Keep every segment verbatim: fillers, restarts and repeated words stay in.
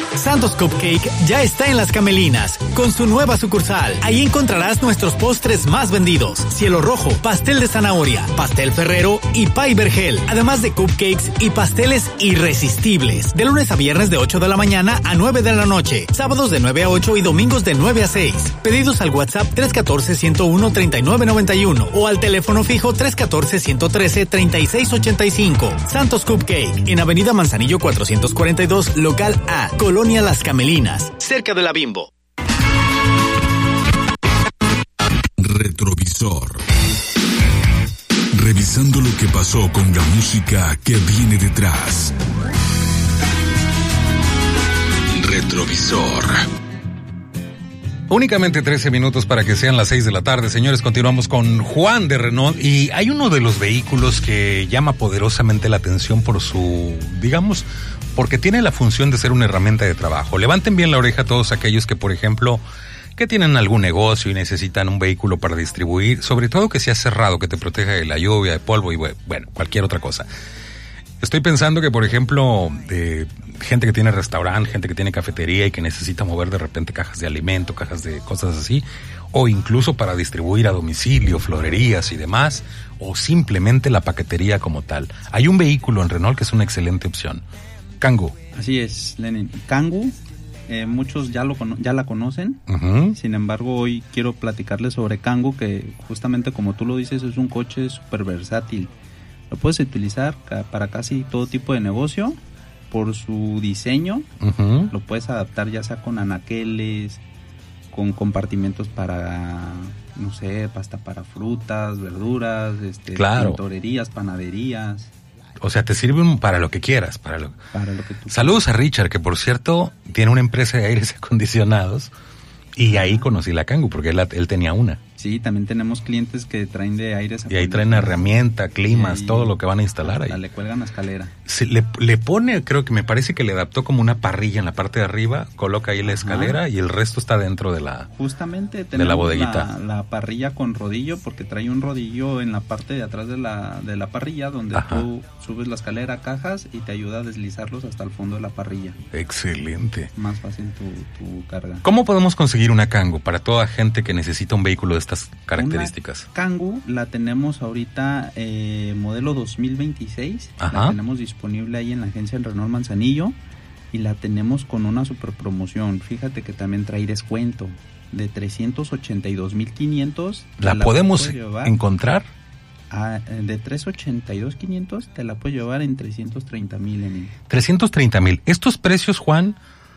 Santos Cupcake ya está en Las Camelinas, con su nueva sucursal. Ahí encontrarás nuestros postres más vendidos: cielo rojo, pastel de zanahoria, pastel ferrero y pie vergel, además de cupcakes y pasteles irresistibles. De lunes a viernes de ocho de la mañana a nueve de la noche, sábados de nueve a ocho y domingos de nueve a seis. Pedidos al WhatsApp tres uno cuatro, uno cero uno, tres nueve nueve uno o al teléfono fijo tres uno cuatro, uno uno tres, tres seis ocho cinco. Santos Cupcake, en Avenida Manzanillo cuatrocientos cuarenta y dos, local A, Colonia Las Camelinas, cerca de la Bimbo. Retrovisor. Revisando lo que pasó con la música que viene detrás. Retrovisor. Únicamente trece minutos para que sean las seis de la tarde. Señores, continuamos con Juan de Renault. Y hay uno de los vehículos que llama poderosamente la atención por su, digamos, porque tiene la función de ser una herramienta de trabajo. Levanten bien la oreja todos aquellos que, por ejemplo, que tienen algún negocio y necesitan un vehículo para distribuir, sobre todo que sea cerrado, que te proteja de la lluvia, de polvo y bueno, cualquier otra cosa. Estoy pensando que, por ejemplo, de gente que tiene restaurante, gente que tiene cafetería y que necesita mover de repente cajas de alimento, cajas de cosas así, o incluso para distribuir a domicilio, florerías y demás, o simplemente la paquetería como tal. Hay un vehículo en Renault que es una excelente opción. Kangoo. Así es, Lenin. Kangoo, eh, muchos ya lo ya la conocen. Uh-huh. Sin embargo, hoy quiero platicarles sobre Kangoo, que justamente como tú lo dices, es un coche súper versátil. Lo puedes utilizar para casi todo tipo de negocio. Por su diseño, uh-huh. lo puedes adaptar ya sea con anaqueles, con compartimentos para, no sé, pasta para frutas, verduras, este, claro. tintorerías, panaderías. O sea, te sirven para lo que quieras. Para lo, para lo que tú Saludos quieras. A Richard, que por cierto tiene una empresa de aires acondicionados. Y ahí conocí la Kangoo, porque él, él tenía una. Sí, también tenemos clientes que traen de aires y ahí traen herramienta, climas, todo lo que van a instalar ahí. Le cuelgan la escalera. Se le, le pone, creo que me parece que le adaptó como una parrilla en la parte de arriba, coloca ahí la escalera. Ajá. Y el resto está dentro de la Justamente de la bodeguita. La, la parrilla con rodillo, porque trae un rodillo en la parte de atrás de la, de la parrilla, donde Ajá. tú subes la escalera a cajas y te ayuda a deslizarlos hasta el fondo de la parrilla. Excelente. Más fácil tu, tu carga. ¿Cómo podemos conseguir una Kangoo para toda gente que necesita un vehículo de estas características? Una Kangoo la tenemos ahorita eh, modelo dos mil veintiséis. Ajá. La tenemos disponible ahí en la agencia en Renault Manzanillo y la tenemos con una super promoción. Fíjate que también trae descuento de trescientos ochenta y dos mil quinientos. ¿La, la podemos encontrar? A, de trescientos ochenta y dos mil quinientos te la puedes llevar en trescientos treinta mil. En trescientos treinta mil. Estos precios, Juan,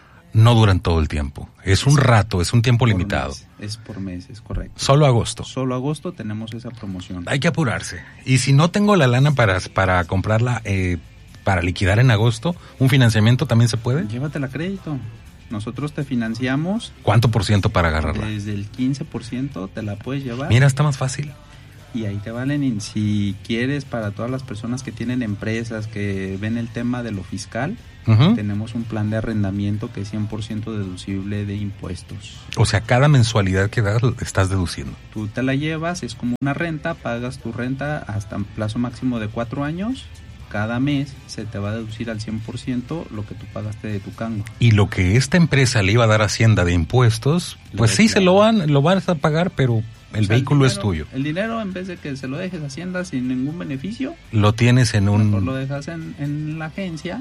no duran todo el tiempo. Es un rato, es un tiempo limitado. Mes, es por mes, es correcto. Solo agosto. Solo agosto tenemos esa promoción. Hay que apurarse. Y si no tengo la lana para, para comprarla, eh, para liquidar en agosto, ¿un financiamiento también se puede? Llévatela a crédito. Nosotros te financiamos. ¿Cuánto por ciento para agarrarla? Desde el quince por ciento te la puedes llevar. Mira, está más fácil. Y ahí te valen, si quieres, para todas las personas que tienen empresas, que ven el tema de lo fiscal, uh-huh. tenemos un plan de arrendamiento que es cien por ciento deducible de impuestos. O sea, cada mensualidad que das estás deduciendo. Tú te la llevas, es como una renta, pagas tu renta hasta un plazo máximo de cuatro años. Cada mes se te va a deducir al cien por ciento lo que tú pagaste de tu Kangoo. Y lo que esta empresa le iba a dar a Hacienda de impuestos, pues sí, se lo van, lo vas a pagar, pero el o sea, vehículo el dinero, es tuyo. El dinero, en vez de que se lo dejes a Hacienda sin ningún beneficio, lo tienes en un... Mejor lo dejas en, en la agencia.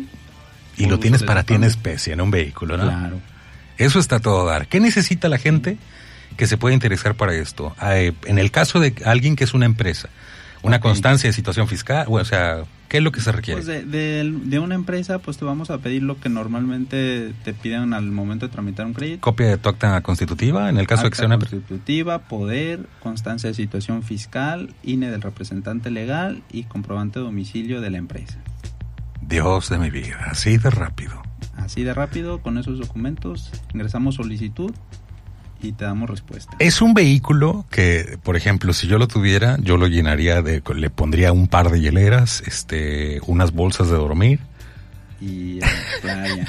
Y lo tienes para ti en especie, en un vehículo, ¿no? Claro. Eso está todo a dar. ¿Qué necesita la gente que se puede interesar para esto? Eh, en el caso de alguien que es una empresa, una okay. constancia de situación fiscal, o sea, ¿qué es lo que se requiere? Pues de, de, de una empresa, pues te vamos a pedir lo que normalmente te piden al momento de tramitar un crédito. Copia de tu acta constitutiva, en el caso acta de que sea una empresa. Constitutiva, poder, constancia de situación fiscal, I N E del representante legal y comprobante de domicilio de la empresa. Dios de mi vida, así de rápido. Así de rápido, con esos documentos, ingresamos solicitud y te damos respuesta. Es un vehículo que, por ejemplo, si yo lo tuviera, yo lo llenaría de, le pondría un par de hieleras, este, unas bolsas de dormir. Y a la playa.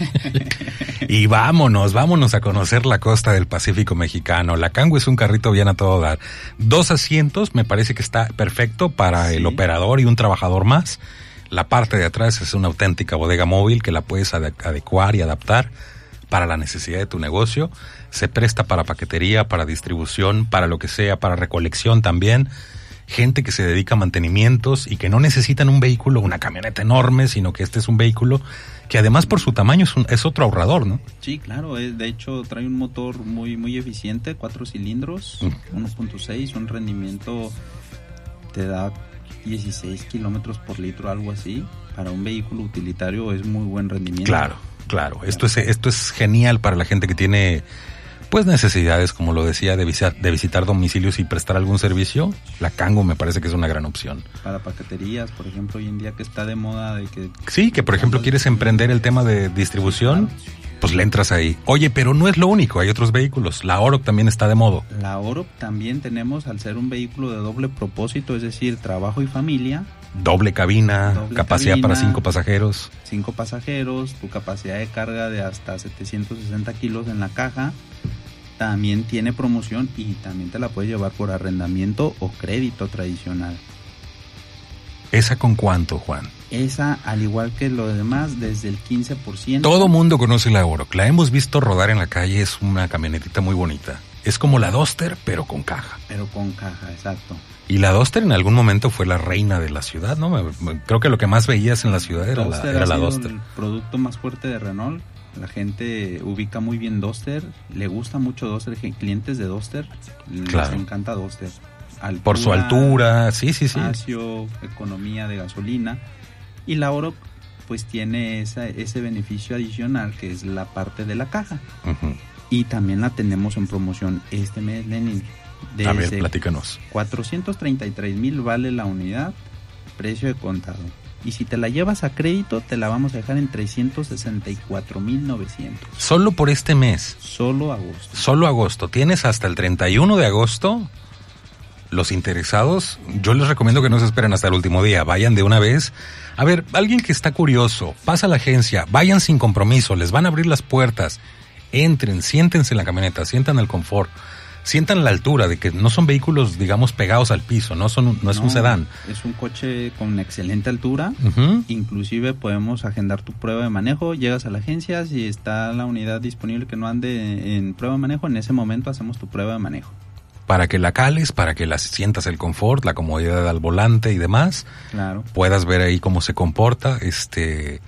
Y vámonos, vámonos a conocer la costa del Pacífico mexicano. La Kangoo es un carrito bien a todo dar. Dos asientos, me parece que está perfecto para sí. el operador y un trabajador más. La parte de atrás es una auténtica bodega móvil que la puedes adecuar y adaptar para la necesidad de tu negocio, se presta para paquetería, para distribución, para lo que sea, para recolección también. Gente que se dedica a mantenimientos y que no necesitan un vehículo, una camioneta enorme, sino que este es un vehículo que además por su tamaño es, un, es otro ahorrador, ¿no? Sí, claro, es, de hecho trae un motor muy muy eficiente, cuatro cilindros, mm. uno punto seis, un rendimiento te da dieciséis kilómetros por litro, algo así. Para un vehículo utilitario es muy buen rendimiento. Claro, claro, esto es, esto es genial para la gente que tiene pues necesidades, como lo decía, de visitar, de visitar domicilios y prestar algún servicio. La Kangoo me parece que es una gran opción. Para paqueterías, por ejemplo, hoy en día que está de moda de que... Sí, que por ejemplo quieres emprender el tema de distribución, pues le entras ahí. Oye, pero no es lo único, hay otros vehículos. La Oroc también está de moda. La Oroc también tenemos, al ser un vehículo de doble propósito, es decir, trabajo y familia. Doble cabina, doble capacidad cabina, para cinco pasajeros. Cinco pasajeros, tu capacidad de carga de hasta setecientos sesenta kilos en la caja. También tiene promoción y también te la puedes llevar por arrendamiento o crédito tradicional. ¿Esa con cuánto, Juan? Esa, al igual que lo demás, desde el quince por ciento. Todo mundo conoce la Oroc. La hemos visto rodar en la calle, es una camionetita muy bonita. Es como la Duster, pero con caja. Pero con caja, exacto. Y la Duster en algún momento fue la reina de la ciudad, ¿no? Creo que lo que más veías en la ciudad era la, era la Duster. El producto más fuerte de Renault. La gente ubica muy bien Duster, le gusta mucho Duster, clientes de Duster, claro. Les encanta Duster. Altura, por su altura, sí, sí, sí. Espacio, economía de gasolina. Y la Oroc pues tiene esa, ese beneficio adicional que es la parte de la caja. Uh-huh. Y también la tenemos en promoción este mes, Lenin. A ver, platícanos. cuatrocientos treinta y tres mil vale la unidad, precio de contado. Y si te la llevas a crédito, te la vamos a dejar en trescientos sesenta y cuatro mil novecientos. Solo por este mes. Solo agosto. Solo agosto. Tienes hasta el treinta y uno de agosto. Los interesados, yo les recomiendo que no se esperen hasta el último día. Vayan de una vez. A ver, alguien que está curioso, pasa a la agencia, vayan sin compromiso, les van a abrir las puertas. Entren, siéntense en la camioneta, sientan el confort. Sientan la altura de que no son vehículos, digamos, pegados al piso, no son, no es no, un sedán. Es un coche con excelente altura. Uh-huh. Inclusive podemos agendar tu prueba de manejo. Llegas a la agencia, si está la unidad disponible que no ande en prueba de manejo, en ese momento hacemos tu prueba de manejo. Para que la cales, para que la sientas el confort, la comodidad al volante y demás. Claro. Puedas ver ahí cómo se comporta, este...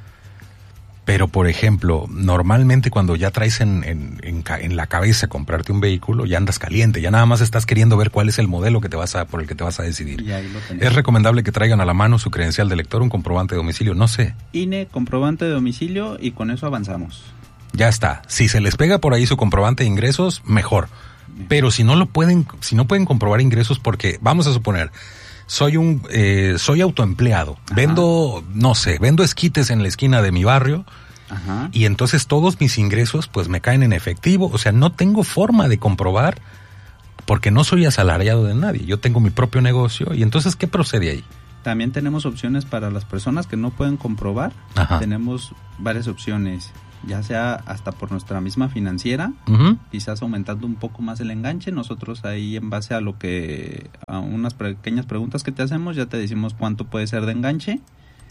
Pero, por ejemplo, normalmente cuando ya traes en, en, en, en la cabeza comprarte un vehículo, ya andas caliente, ya nada más estás queriendo ver cuál es el modelo que te vas a, por el que te vas a decidir. Y ahí lo tenés. Es recomendable que traigan a la mano su credencial de lector, un comprobante de domicilio, no sé. I N E, comprobante de domicilio y con eso avanzamos. Ya está. Si se les pega por ahí su comprobante de ingresos, mejor. Pero si no lo pueden, si no pueden comprobar ingresos porque, vamos a suponer... Soy un, eh, soy autoempleado. Ajá. Vendo, no sé, vendo esquites en la esquina de mi barrio. Ajá. Y entonces todos mis ingresos pues me caen en efectivo. O sea, no tengo forma de comprobar porque no soy asalariado de nadie. Yo tengo mi propio negocio. Y entonces, ¿qué procede ahí? También tenemos opciones para las personas que no pueden comprobar. Ajá. Tenemos varias opciones. Ya sea hasta por nuestra misma financiera, uh-huh. quizás aumentando un poco más el enganche. Nosotros ahí en base a lo que, a unas pequeñas preguntas que te hacemos, ya te decimos cuánto puede ser de enganche.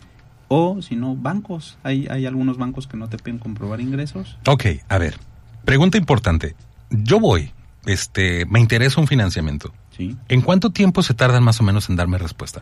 O si no, bancos. Hay, hay algunos bancos que no te piden comprobar ingresos. Ok, a ver, pregunta importante. Yo voy, este, me interesa un financiamiento. Sí. ¿En cuánto tiempo se tardan más o menos en darme respuesta?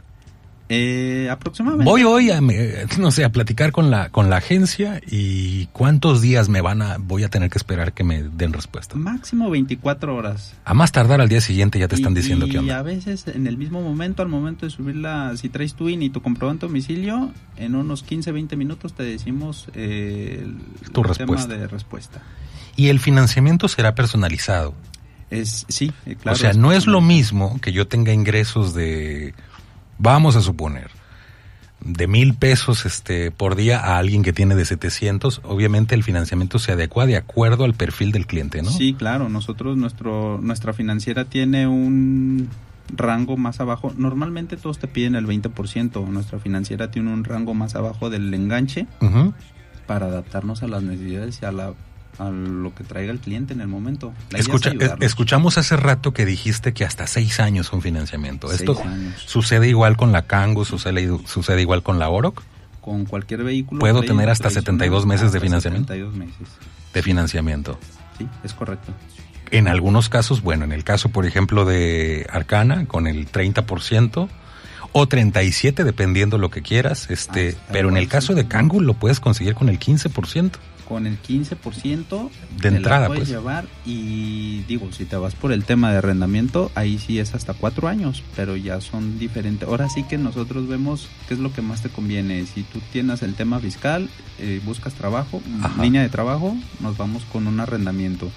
Eh, aproximadamente. Voy hoy a, no sé, a platicar con la con la agencia y cuántos días me van a voy a tener que esperar que me den respuesta. Máximo veinticuatro horas. A más tardar al día siguiente ya te y, están diciendo qué onda. Y a veces en el mismo momento, al momento de subirla, si traes tu I N E y tu comprobante de domicilio, en unos quince, veinte minutos te decimos eh, el, tu el respuesta. tema de respuesta. Y el financiamiento será personalizado. Es sí, claro. O sea, no es lo mismo que yo tenga ingresos de vamos a suponer, de mil pesos este por día a alguien que tiene de setecientos, obviamente el financiamiento se adecua de acuerdo al perfil del cliente, ¿no? Sí, claro, nosotros, nuestro nuestra financiera tiene un rango más abajo, normalmente todos te piden el veinte por ciento, nuestra financiera tiene un rango más abajo del enganche, uh-huh. para adaptarnos a las necesidades y a la a lo que traiga el cliente en el momento. Escucha, es escuchamos hace rato que dijiste que hasta seis años un financiamiento. Seis ¿Esto años. sucede igual con la Kangoo, sucede, sucede igual con la Oroc? Con cualquier vehículo. ¿Puedo tener hasta setenta y dos meses de financiamiento? setenta y dos meses. De financiamiento. Sí, es correcto. En algunos casos, bueno, en el caso, por ejemplo, de Arcana, con el treinta por ciento o treinta y siete por ciento, dependiendo lo que quieras, este, ah, pero en el caso de Kangoo lo puedes conseguir con el quince por ciento. Con el quince por ciento de entrada, la puedes pues. llevar, y digo, si te vas por el tema de arrendamiento, ahí sí es hasta cuatro años, pero ya son diferentes. Ahora sí que nosotros vemos qué es lo que más te conviene. Si tú tienes el tema fiscal, eh, buscas trabajo, Ajá. línea de trabajo, nos vamos con un arrendamiento.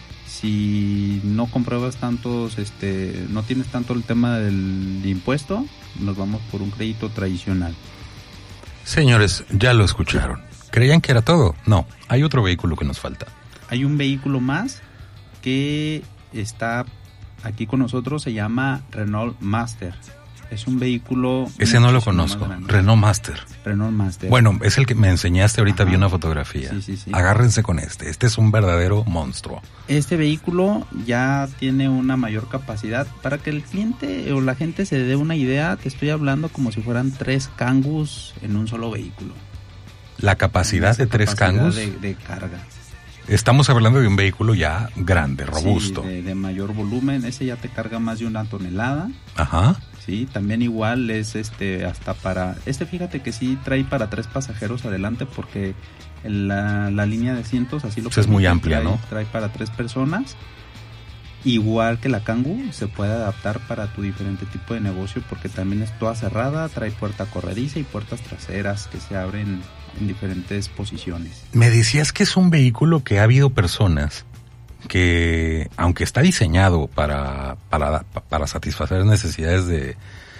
Si no compruebas tantos, este, no tienes tanto el tema del impuesto, nos vamos por un crédito tradicional. Señores, ya lo escucharon. ¿Creían que era todo? No, hay otro vehículo que nos falta. Hay un vehículo más que está aquí con nosotros, se llama Renault Master. Es un vehículo... Ese no lo conozco, Renault Master. Renault Master. Bueno, es el que me enseñaste ahorita, Ajá. vi una fotografía. Sí, sí, sí. Agárrense con este, este es un verdadero monstruo. Este vehículo ya tiene una mayor capacidad. Para que el cliente o la gente se dé una idea, te estoy hablando como si fueran tres Kangoos en un solo vehículo. La capacidad de tres Kangoos de, de carga. Estamos hablando de un vehículo ya grande, robusto. Sí, de, de mayor volumen. Ese ya te carga más de una tonelada. Ajá. Sí, también igual es este hasta para... Este fíjate que sí trae para tres pasajeros adelante, porque la, la línea de asientos así lo pues es muy amplia, trae, ¿no? Trae para tres personas. Igual que la Kangoo, se puede adaptar para tu diferente tipo de negocio, porque también es toda cerrada, trae puerta corrediza y puertas traseras que se abren en diferentes posiciones. Me decías que es un vehículo que ha habido personas que, aunque está diseñado para, para, para satisfacer necesidades de,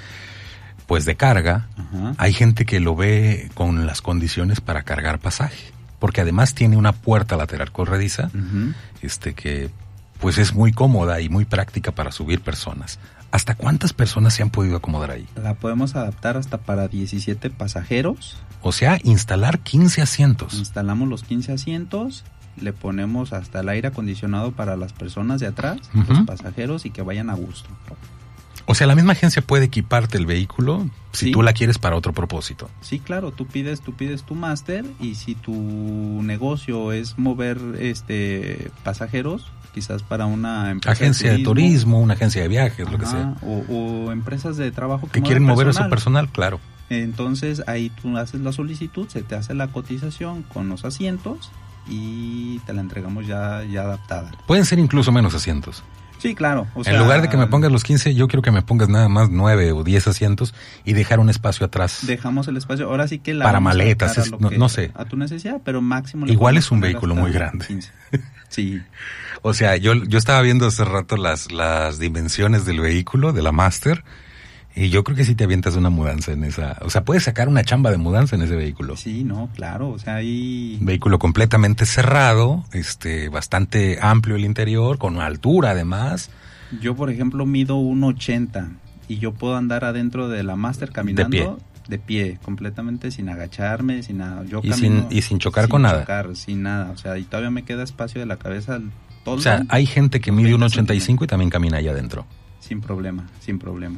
pues de carga, Ajá. hay gente que lo ve con las condiciones para cargar pasaje, porque además tiene una puerta lateral corrediza, uh-huh. este que pues es muy cómoda y muy práctica para subir personas. ¿Hasta cuántas personas se han podido acomodar ahí? La podemos adaptar hasta para diecisiete pasajeros. O sea, instalar quince asientos. Instalamos los quince asientos, le ponemos hasta el aire acondicionado para las personas de atrás, uh-huh. los pasajeros, y que vayan a gusto. O sea, la misma agencia puede equiparte el vehículo si sí. tú la quieres para otro propósito. Sí, claro, tú pides, tú pides tu máster, y si tu negocio es mover este pasajeros, quizás para una empresa agencia de turismo, de turismo una agencia de viajes, Ajá, lo que sea. O, o empresas de trabajo que, que quieren mover personal. a su personal, claro. Entonces ahí tú haces la solicitud, se te hace la cotización con los asientos y te la entregamos ya, ya adaptada. Pueden ser incluso menos asientos. Sí, claro. O sea, en lugar de que me pongas los quince, yo quiero que me pongas nada más nueve o diez asientos y dejar un espacio atrás. Dejamos el espacio. Ahora sí que la para maletas, es, no, que, no sé. A tu necesidad, pero máximo. Igual es un vehículo muy grande. quince. Sí. O sea, yo, yo estaba viendo hace rato las, las dimensiones del vehículo, de la Master, y yo creo que sí te avientas una mudanza en esa. O sea, puedes sacar una chamba de mudanza en ese vehículo. Sí, no, claro. O sea, hay... Un vehículo completamente cerrado, este, bastante amplio el interior, con altura además. Yo, por ejemplo, mido uno ochenta y yo puedo andar adentro de la Master caminando de pie, de pie completamente, sin agacharme, sin nada. Yo y, camino, sin, y sin chocar sin con nada. Chocar, sin nada. O sea, y todavía me queda espacio de la cabeza. Todo o sea, hay gente que mide uno ochenta y cinco y también camina allá adentro. Sin problema, sin problema.